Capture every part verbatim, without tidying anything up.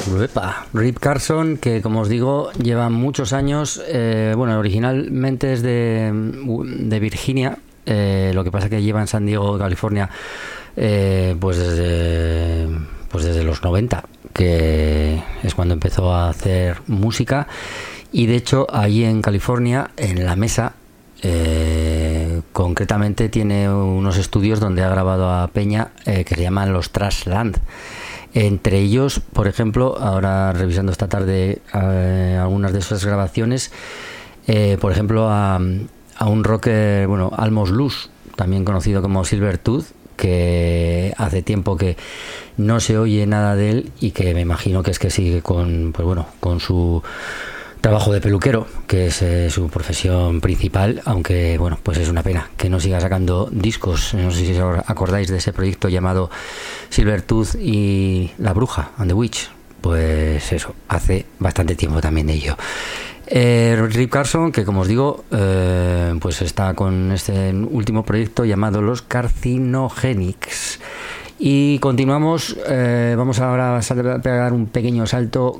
Uepa. Rip Carson, que como os digo, lleva muchos años, eh, bueno, originalmente es de, de Virginia, eh, lo que pasa que lleva en San Diego, California, eh, pues desde, pues desde los noventa, que es cuando empezó a hacer música, y de hecho allí en California, en La Mesa, eh, concretamente tiene unos estudios donde ha grabado a Peña, eh, que se llaman los Trashland. Entre ellos, por ejemplo, ahora revisando esta tarde eh, algunas de esas grabaciones, eh, por ejemplo, a, a un rocker, bueno, Almos Luz, también conocido como Silvertooth, que hace tiempo que no se oye nada de él y que me imagino que es que sigue con, pues bueno, con su trabajo de peluquero, que es eh, su profesión principal, aunque bueno, pues es una pena que no siga sacando discos. No sé si os acordáis de ese proyecto llamado Silvertooth y La Bruja and the Witch, pues eso, hace bastante tiempo también de ello. eh, Rip Carson, que como os digo, eh, pues está con este último proyecto llamado Los Carcinogenics. Y continuamos, eh, vamos ahora a pegar un pequeño salto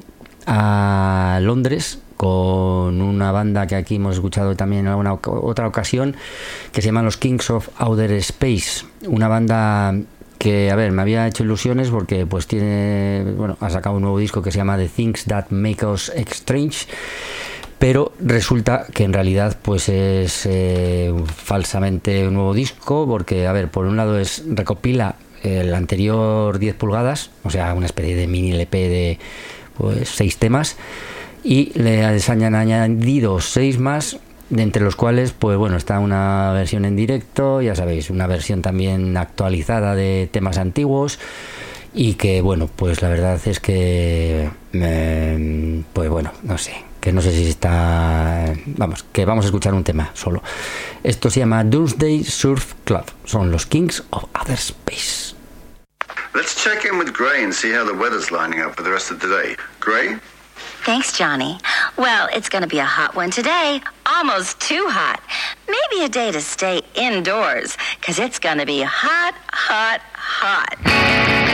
a Londres con una banda que aquí hemos escuchado también en alguna otra ocasión, que se llama los Kings of Outer Space, una banda que, a ver, me había hecho ilusiones porque pues tiene, bueno, ha sacado un nuevo disco que se llama The Things That Make Us Strange, pero resulta que en realidad pues es eh, falsamente un nuevo disco, porque, a ver, por un lado es recopila el anterior diez pulgadas, o sea, una especie de mini L P de pues seis temas, y le han añadido seis más, de entre los cuales pues bueno, está una versión en directo, ya sabéis, una versión también actualizada de temas antiguos, y que bueno, pues la verdad es que eh, pues bueno, no sé, que no sé si está, vamos, que vamos a escuchar un tema solo. Esto se llama Doomsday Surf Club, son los Kings of Outer Space. Let's check in with Gray and see how the weather's lining up for the rest of the day. Gray? Thanks, Johnny. Well, it's going to be a hot one today. Almost too hot. Maybe a day to stay indoors, because it's going to be hot, hot, hot.